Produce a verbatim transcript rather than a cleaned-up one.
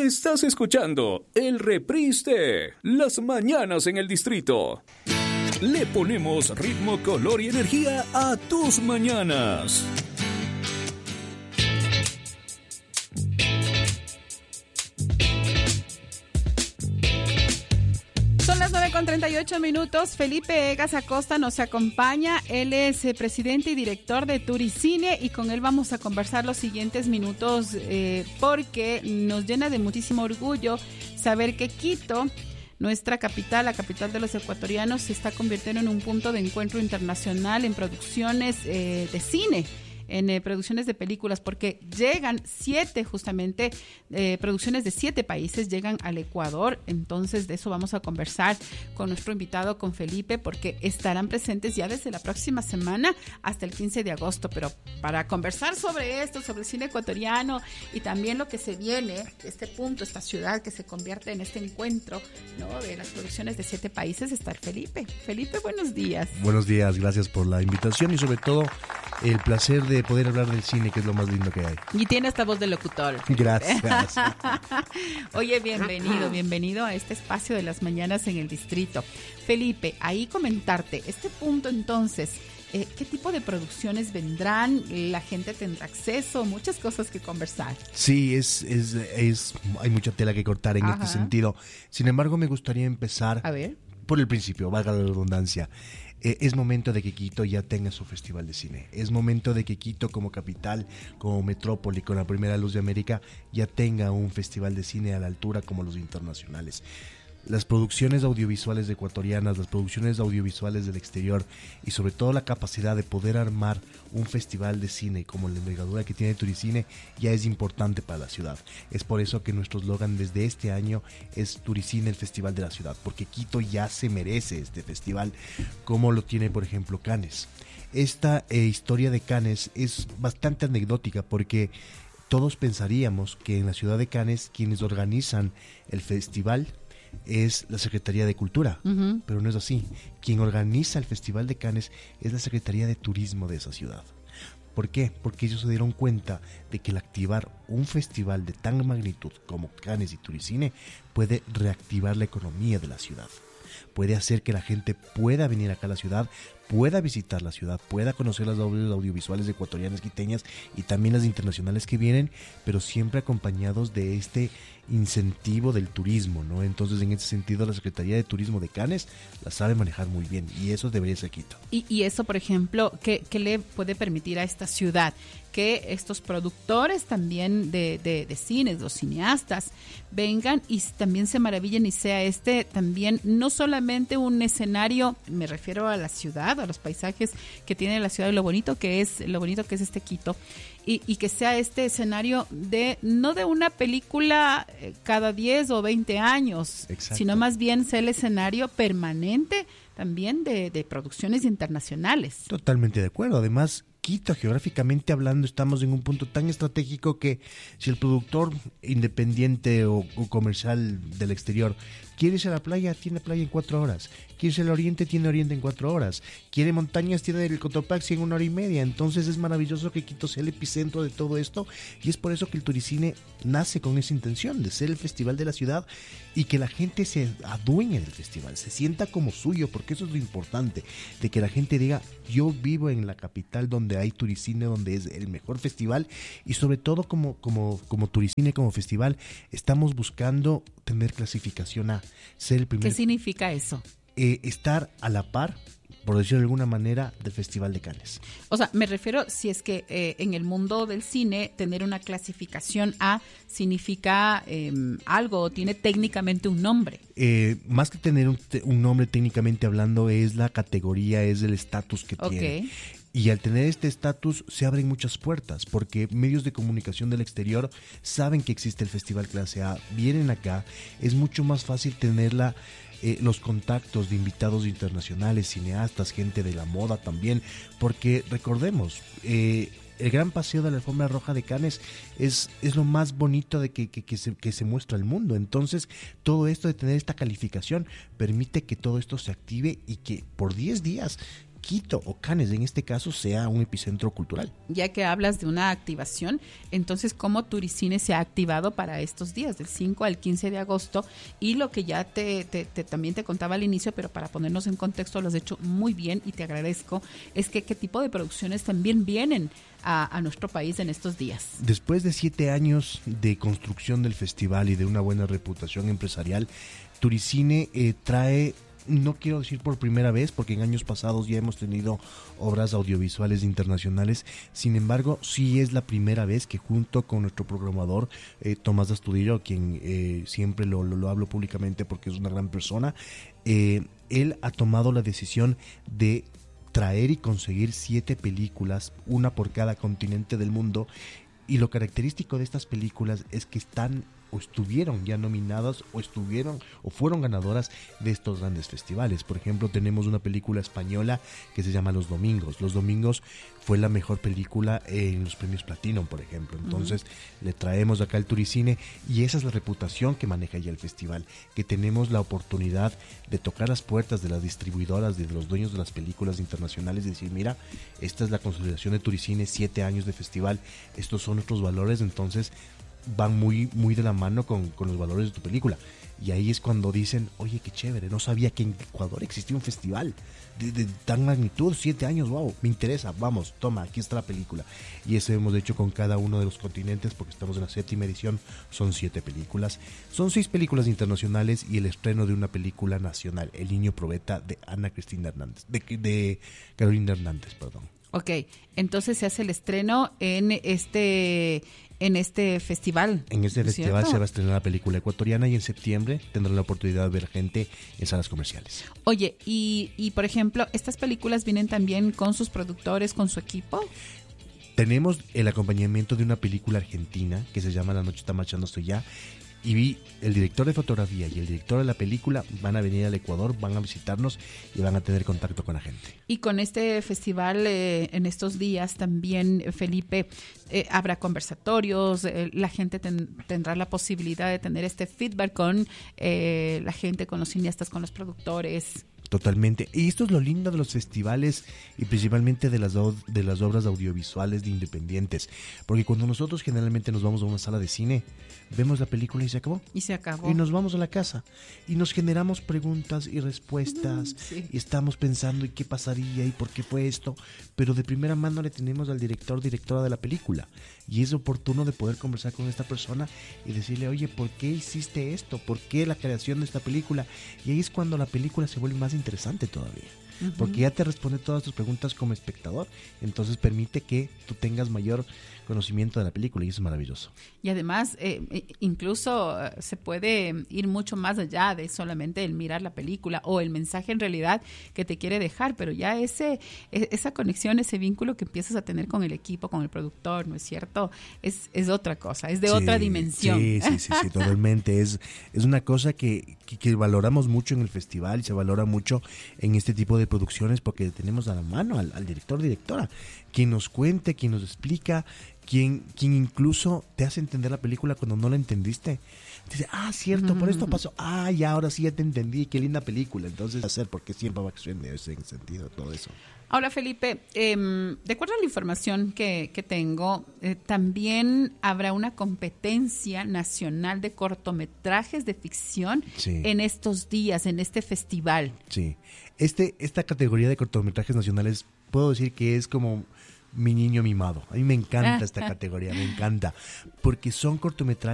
Estás escuchando el reprise de Las Mañanas en el Distrito. Le ponemos ritmo, color y energía a tus mañanas. Son las nueve con treinta y ocho minutos. Felipe Egas Acosta nos acompaña. Él es eh, presidente y director de Turicine y con él vamos a conversar los siguientes minutos eh, porque nos llena de muchísimo orgullo saber que Quito, nuestra capital, la capital de los ecuatorianos, se está convirtiendo en un punto de encuentro internacional en producciones eh, de cine, en eh, producciones de películas, porque llegan siete, justamente, eh, producciones de siete países llegan al Ecuador. Entonces, de eso vamos a conversar con nuestro invitado, con Felipe, porque estarán presentes ya desde la próxima semana hasta el quince de agosto. Pero para conversar sobre esto, sobre el cine ecuatoriano y también lo que se viene, este punto, esta ciudad que se convierte en este encuentro, ¿no?, de las producciones de siete países, está Felipe. Felipe, buenos días. Buenos días, gracias por la invitación y sobre todo el placer de poder hablar del cine, que es lo más lindo que hay. Y tiene esta voz de locutor. Gracias. Oye, bienvenido, bienvenido a este espacio de las mañanas en el distrito. Felipe, ahí comentarte, este punto entonces, eh, ¿qué tipo de producciones vendrán? ¿La gente tendrá acceso? Muchas cosas que conversar. Sí, es, es, es, hay mucha tela que cortar en Ajá. este sentido. Sin embargo, me gustaría empezar a ver. por el principio, valga la redundancia. Eh, es momento de que Quito ya tenga su festival de cine. Es momento de que Quito como capital, como metrópoli, con la primera luz de América, ya tenga un festival de cine a la altura como los internacionales. Las producciones audiovisuales ecuatorianas, las producciones audiovisuales del exterior y sobre todo la capacidad de poder armar un festival de cine como la envergadura que tiene Turicine ya es importante para la ciudad. Es por eso que nuestro eslogan desde este año es Turicine, el festival de la ciudad, porque Quito ya se merece este festival como lo tiene por ejemplo Cannes. Esta eh, historia de Cannes es bastante anecdótica porque todos pensaríamos que en la ciudad de Cannes quienes organizan el festival es la Secretaría de Cultura, uh-huh. pero no es así. Quien organiza el Festival de Cannes es la Secretaría de Turismo de esa ciudad. ¿Por qué? Porque ellos se dieron cuenta de que el activar un festival de tan magnitud como Cannes y Turicine puede reactivar la economía de la ciudad. Puede hacer que la gente pueda venir acá a la ciudad, pueda visitar la ciudad, pueda conocer las obras audiovisuales ecuatorianas, quiteñas y también las internacionales que vienen, pero siempre acompañados de este incentivo del turismo, ¿no? Entonces, en ese sentido, la Secretaría de Turismo de Cannes la sabe manejar muy bien y eso debería ser Quito. Y, y eso, por ejemplo, ¿qué, qué le puede permitir a esta ciudad? Que estos productores también de, de, de cines, los cineastas, vengan y también se maravillen y sea este también no solamente un escenario, me refiero a la ciudad, a los paisajes que tiene la ciudad y lo bonito que es, lo bonito que es este Quito, y, y que sea este escenario de no de una película cada diez o veinte años, Exacto. sino más bien sea el escenario permanente también de, de producciones internacionales. Totalmente de acuerdo. Además, Quito, geográficamente hablando, estamos en un punto tan estratégico que si el productor independiente o, o comercial del exterior quiere irse a la playa, tiene playa en cuatro horas. Quiere irse al oriente, tiene oriente en cuatro horas. Quiere montañas, tiene el Cotopaxi en una hora y media. Entonces es maravilloso que Quito sea el epicentro de todo esto y es por eso que el Turicine nace con esa intención de ser el festival de la ciudad y que la gente se adueñe del festival, se sienta como suyo, porque eso es lo importante, de que la gente diga, yo vivo en la capital donde hay Turicine, donde es el mejor festival y sobre todo como, como, como Turicine, como festival, estamos buscando tener clasificación A, ser el primer... ¿Qué significa eso? Eh, estar a la par, por decirlo de alguna manera, del Festival de Cannes. O sea, me refiero, si es que eh, en el mundo del cine tener una clasificación A significa eh, algo, tiene técnicamente un nombre. Eh, más que tener un, un nombre técnicamente hablando, es la categoría, es el estatus que okay. tiene. Y al tener este estatus se abren muchas puertas, porque medios de comunicación del exterior saben que existe el Festival Clase A, vienen acá, es mucho más fácil tenerla. Eh, los contactos de invitados internacionales, cineastas, gente de la moda también, porque recordemos, eh, el gran paseo de la alfombra roja de Cannes es, es lo más bonito de que, que, que, se, que se muestra al mundo. Entonces, todo esto de tener esta calificación permite que todo esto se active y que por diez días Quito o Cannes en este caso sea un epicentro cultural. Ya que hablas de una activación, entonces ¿cómo Turicine se ha activado para estos días, del cinco al quince de agosto? Y lo que ya te, te, te también te contaba al inicio, pero para ponernos en contexto lo has hecho muy bien y te agradezco, es que qué tipo de producciones también vienen a, a nuestro país en estos días. Después de siete años de construcción del festival y de una buena reputación empresarial, Turicine eh, trae... No quiero decir por primera vez, porque en años pasados ya hemos tenido obras audiovisuales internacionales. Sin embargo, sí es la primera vez que junto con nuestro programador, eh, Tomás Astudillo, quien eh, siempre lo, lo, lo hablo públicamente porque es una gran persona, eh, él ha tomado la decisión de traer y conseguir siete películas, una por cada continente del mundo. Y lo característico de estas películas es que están o estuvieron ya nominadas o estuvieron o fueron ganadoras de estos grandes festivales. Por ejemplo, tenemos una película española que se llama Los Domingos. Los Domingos fue la mejor película en los premios Platinum, por ejemplo. Entonces, uh-huh. le traemos acá al Turicine y esa es la reputación que maneja ya el festival, que tenemos la oportunidad de tocar las puertas de las distribuidoras, de los dueños de las películas internacionales y decir, mira, esta es la consolidación de Turicine, siete años de festival, estos son nuestros valores, entonces van muy, muy de la mano con, con los valores de tu película. Y ahí es cuando dicen, oye, qué chévere, no sabía que en Ecuador existía un festival de, de tan magnitud, siete años, wow, me interesa, vamos, toma, aquí está la película. Y eso hemos hecho con cada uno de los continentes, porque estamos en la séptima edición, son siete películas, son seis películas internacionales y el estreno de una película nacional, El Niño Probeta, de Ana Cristina Hernández, de, de Carolina Hernández, perdón. Ok, entonces se hace el estreno en este... en este festival. En este festival ¿cierto? Se va a estrenar la película ecuatoriana y en septiembre tendrán la oportunidad de ver gente en salas comerciales. Oye, y, y por ejemplo, ¿estas películas vienen también con sus productores, con su equipo? Tenemos el acompañamiento de una película argentina que se llama La Noche Está Marchando Estoy Ya. Y vi el director de fotografía y el director de la película van a venir al Ecuador, van a visitarnos y van a tener contacto con la gente. Y con este festival eh, en estos días también, Felipe, eh, habrá conversatorios, eh, la gente ten, tendrá la posibilidad de tener este feedback con eh, la gente, con los cineastas, con los productores. Totalmente. Y esto es lo lindo de los festivales y principalmente de las, de las obras audiovisuales de independientes. Porque cuando nosotros generalmente nos vamos a una sala de cine, vemos la película y se acabó. Y se acabó. Y nos vamos a la casa. Y nos generamos preguntas y respuestas. Sí. Y estamos pensando, ¿y qué pasaría? ¿Y por qué fue esto? Pero de primera mano le tenemos al director, directora de la película. Y es oportuno de poder conversar con esta persona y decirle, oye, ¿por qué hiciste esto? ¿Por qué la creación de esta película? Y ahí es cuando la película se vuelve más interesante todavía. Uh-huh. Porque ya te responde todas tus preguntas como espectador, entonces permite que tú tengas mayor conocimiento de la película y eso es maravilloso. Y además, eh, incluso eh, se puede ir mucho más allá de solamente el mirar la película o el mensaje en realidad que te quiere dejar, pero ya ese esa conexión, ese vínculo que empiezas a tener con el equipo, con el productor, ¿no es cierto? Es, es otra cosa, es de sí, otra dimensión. Sí, sí, sí, sí, totalmente. Es, es una cosa que, que, que valoramos mucho en el festival y se valora mucho en este tipo de producciones porque tenemos a la mano al, al director, directora, quien nos cuente, quien nos explica, quien, quien incluso te hace entender la película cuando no la entendiste. Dice, ah, cierto, por esto pasó. Ah, ya, ahora sí ya te entendí, qué linda película. Entonces, hacer porque siempre va a ser en ese sentido, todo eso. Ahora, Felipe, eh, de acuerdo a la información que, que tengo, eh, también habrá una competencia nacional de cortometrajes de ficción sí. en estos días, en este festival. Sí, este, esta categoría de cortometrajes nacionales, puedo decir que es como mi niño mimado. A mí me encanta esta categoría, me encanta, porque son cortometrajes